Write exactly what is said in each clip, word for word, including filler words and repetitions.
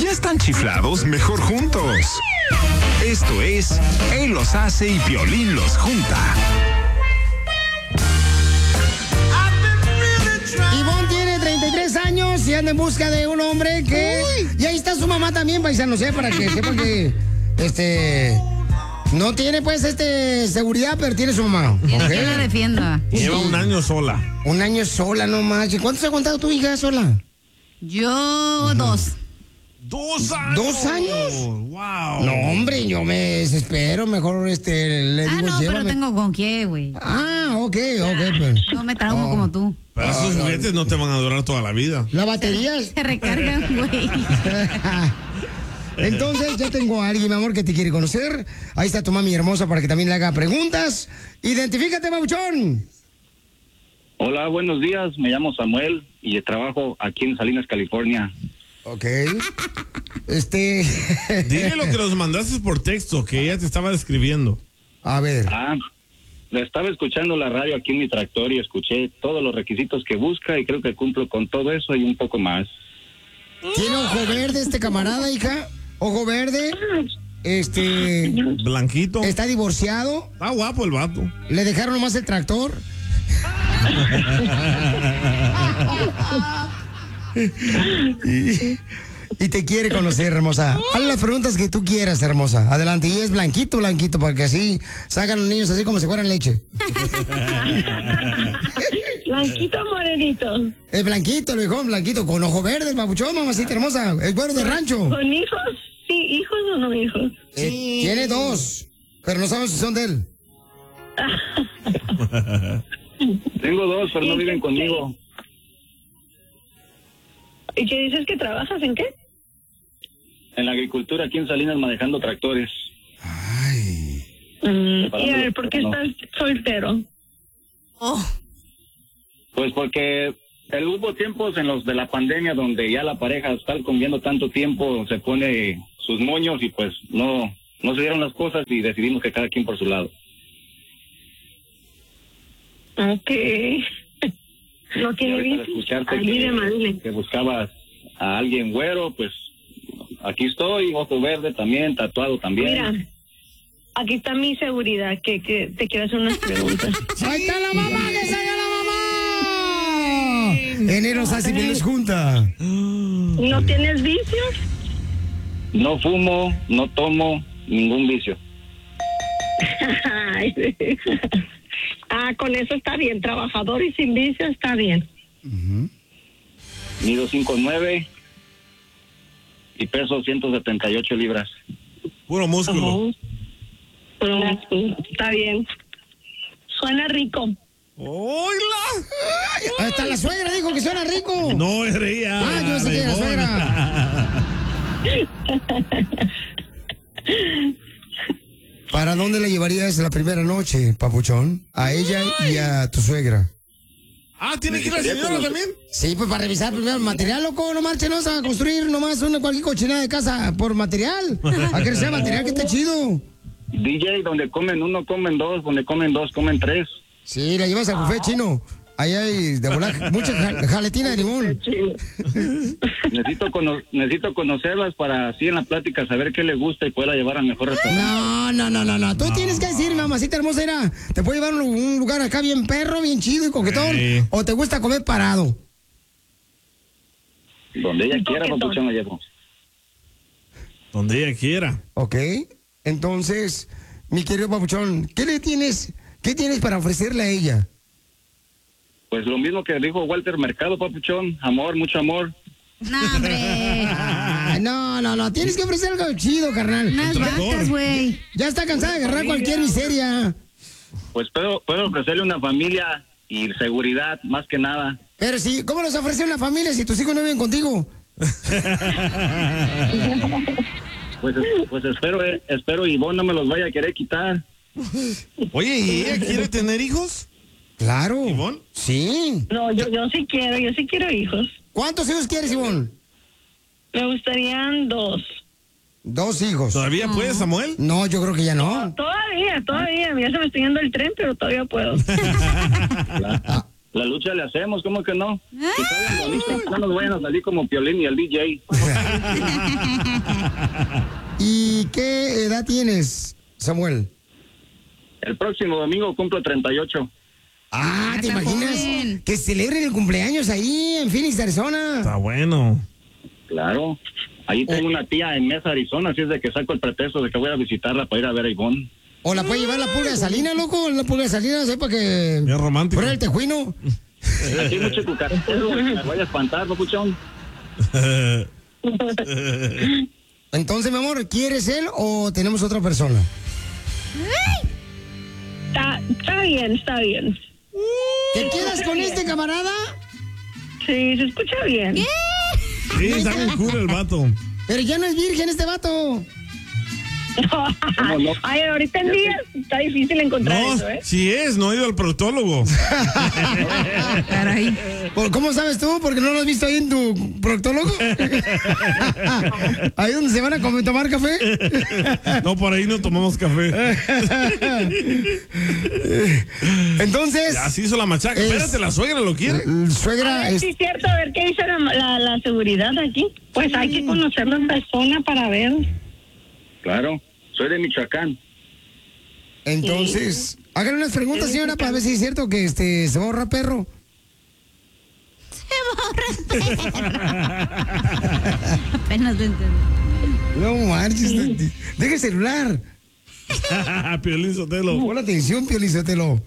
ya están chiflados, mejor juntos. Esto es Él los hace y Piolín los junta. Ivonne tiene treinta y tres años y anda en busca de un hombre que... Uy. Y ahí está su mamá también, paisanos, ¿eh? Para que sepan que... Este... No tiene, pues, este... seguridad, pero tiene su mamá. Tiene ¿okay? que la defienda. Lleva un año sola. Un año sola, no manches. ¿Cuánto se ha contado tu hija sola? Yo, uh-huh. dos. ¿Dos años? ¿Dos años? ¡Wow! No, hombre, yo me desespero. Mejor, este, le digo, Ah, no, llévame. pero tengo con qué, güey. Ah, ok, ok, pues. No me traumo oh. como tú. Pero esos oh, juguetes no te van a durar toda la vida. ¿Las baterías? Se recargan, güey. Entonces, ya tengo a alguien, mi amor, que te quiere conocer. Ahí está tu mami hermosa para que también le haga preguntas. Identifícate, babuchón. Hola, buenos días. Me llamo Samuel y trabajo aquí en Salinas, California. Ok. Este... Dile lo que nos mandaste por texto, que ella te estaba describiendo. A ver. Ah, estaba escuchando la radio aquí en mi tractor y escuché todos los requisitos que busca y creo que cumplo con todo eso y un poco más. ¿Tiene ojo verde este camarada, hija? Ojo verde. Este... Blanquito. ¿Está divorciado? Está guapo el vato. ¿Le dejaron nomás el tractor? y, y te quiere conocer, hermosa. Haz las preguntas que tú quieras, hermosa. Adelante. Y es blanquito, blanquito, para que así sacan los niños así como si fueran leche. Blanquito, morenito. Es blanquito, el viejón, blanquito, con ojo verde, el babuchón, mamacita hermosa. Es güero de rancho. ¿Con hijos? Sí, hijos o no hijos. Eh, sí. Tiene dos, pero no sabemos si son de él. Tengo dos, pero no viven conmigo. ¿Y qué dices que trabajas en qué? En la agricultura aquí en Salinas manejando tractores. Ay. Mm, y a ver, ¿por qué estás soltero? Oh. Pues porque el, hubo tiempos en los de la pandemia donde ya la pareja, estar conviviendo tanto tiempo, se pone sus moños y pues no, no se dieron las cosas y decidimos que cada quien por su lado. Ok. No tiene vicio. Escucharte que, que buscabas a alguien güero, pues aquí estoy, ojo verde también, tatuado también. Mira, aquí está mi seguridad, que, que te quiero hacer unas preguntas. ¡Ahí está la mamá! ¡Que salga la mamá! Enero así que les junta. ¿No tienes vicios? No fumo, no tomo, ningún vicio. Ah, con eso está bien, trabajador y sin vicio está bien. Uh-huh. Mido cinco nueve y peso ciento setenta y ocho libras. Puro músculo. Uh-huh. Puro músculo, está bien. Suena rico. ¡Hola! Hasta la suegra dijo que suena rico. No, es ella. Ah, yo sé que era suegra. ¿Para dónde le llevarías la primera noche, papuchón? A ella y a tu suegra. Ah, ¿tiene que ir la señora también? Sí, pues para revisar primero el material, loco. No marchen, no a construir nomás una cualquier cochinada de casa por material. A que sea material que esté chido. D J, donde comen uno, comen dos, donde comen dos, comen tres. Sí, la llevas al buffet chino. Ahí hay de volar mucha jaletina de limón. Necesito, cono necesito conocerlas para así en la plática saber qué le gusta y poderla llevar al mejor restaurante. No, no, no, no, no. Tú no. tienes que decir, mamacita hermosa, era, te puedo llevar a un lugar acá bien perro, bien chido y coquetón, sí. O te gusta comer parado. Donde ella quiera, papuchón, la llevo. Donde ella quiera. Ok. Entonces, mi querido papuchón, ¿qué le tienes, qué tienes para ofrecerle a ella? Pues lo mismo que dijo Walter Mercado, papuchón. Amor, mucho amor. No, hombre. no, no, no. Tienes que ofrecer algo chido, carnal. Unas vacas, güey. Ya está cansada de agarrar cualquier miseria. Pues puedo, puedo ofrecerle una familia y seguridad, más que nada. Pero sí, ¿cómo nos ofrece una familia si tus hijos no viven contigo? pues, pues espero, eh, espero Ivonne no me los vaya a querer quitar. Oye, ¿y ella quiere tener hijos? Claro. ¿Ivonne? Sí. No, yo, yo sí quiero, yo sí quiero hijos. ¿Cuántos hijos quieres, Ivonne? Me gustarían dos. Dos hijos. ¿Todavía no. puedes, Samuel? No, yo creo que ya no. no todavía, todavía. Ya se me está yendo el tren, pero todavía puedo. la, la lucha le hacemos, ¿cómo que no? Que salgan bonitos, no nos vayan a salir como Piolín y el D J. ¿Y qué edad tienes, Samuel? El próximo domingo cumplo treinta y ocho. Ah, ¿te está imaginas joven. que celebren el cumpleaños ahí en Phoenix, Arizona? Está bueno. Claro. Ahí tengo una tía en Mesa, Arizona, así es de que saco el pretexto de que voy a visitarla para ir a ver a Ivonne. ¿O la puede llevar la pulga de Salinas, loco? La pulga de Salinas, ¿eh? Para que... Bien romántico. Pruebe el tejuino. Aquí hay mucho cucarachero, me voy a espantar, papuchón. Entonces, mi amor, ¿quieres él o tenemos otra persona? Está, está bien, está bien. ¿Te quedas con este camarada? Sí, se escucha bien. Sí, está bien cool el vato. Pero ya no es virgen este vato. no? Ay, ahorita en día está difícil encontrar No, eso, ¿eh? sí es, no he ido al proctólogo. Caray. ¿Por- ¿Cómo sabes tú? ¿Porque no lo has visto ahí en tu proctólogo? Ahí donde se van a comer- tomar café. No, por ahí no tomamos café. Entonces, Así hizo la machaca. Es- Espérate, la suegra lo quiere. eh, suegra, A ver, es- sí es cierto, a ver qué dice la, la, la seguridad aquí. Pues hay que conocerlo en persona para ver. Claro, soy de Michoacán. entonces, háganle unas preguntas, señora, para ver si es cierto que este se va a ahorrar perro. Apenas lo entendí. No marches, de- deja el celular. Piolín Sotelo. Pon atención, Piolizotelo.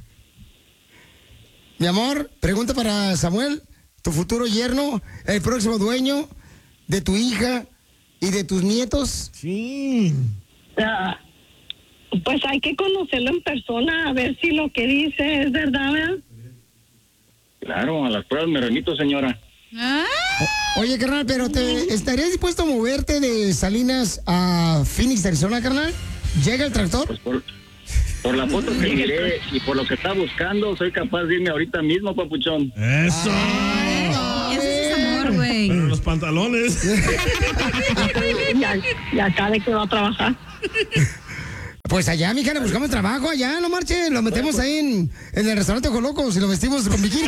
Mi amor, pregunta para Samuel, tu futuro yerno, el próximo dueño de tu hija y de tus nietos. Sí. Ah, pues hay que conocerlo en persona, a ver si lo que dice es verdad, ¿verdad? Claro, a las pruebas me remito, señora. Ah, Oye, carnal, pero ¿te estarías dispuesto a moverte de Salinas a Phoenix, Arizona, carnal? ¿Llega el tractor? Pues por, por la foto que miré y por lo que está buscando, soy capaz de irme ahorita mismo, papuchón. Eso. ese es amor, güey. Pero los pantalones. Ya, ya sabe que va a trabajar. Pues allá, mija, le buscamos trabajo, allá, no marche, lo metemos ahí en, en el restaurante Ojo Locos y lo vestimos con bikini.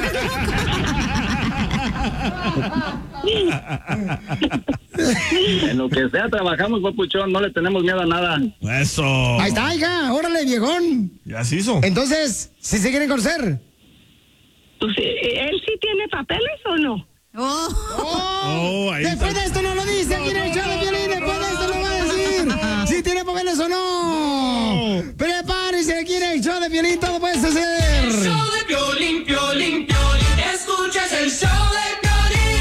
En lo que sea, trabajamos, papuchón, no le tenemos miedo a nada. Eso. Ahí está, hija, órale, viejón. Ya se hizo. Entonces, si se quieren conocer. Pues, ¿él sí tiene papeles o no? Oh, Oh, ahí Después está. de esto no lo dice aquí en el show de Piolín, después de esto lo va a decir si tiene papeles o no. Prepárense aquí en el show de Piolín, todo puede suceder. Show de Piolín, Piolín, Piolín. Escuchas el show de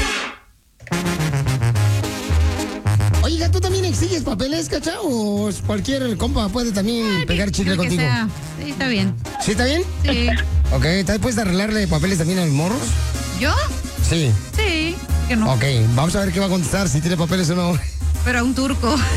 Piolín. Oiga, ¿tú también exiges papeles, cacha? ¿O cualquier compa puede también pegar chicle lo que contigo? sea. Sí, está bien. ¿Sí está bien? Sí. Ok, ¿estás dispuesta a arreglarle papeles también a los morros? ¿Yo? Sí. Sí. Que no. Ok, vamos a ver qué va a contestar, si tiene papeles o no. Pero a un turco.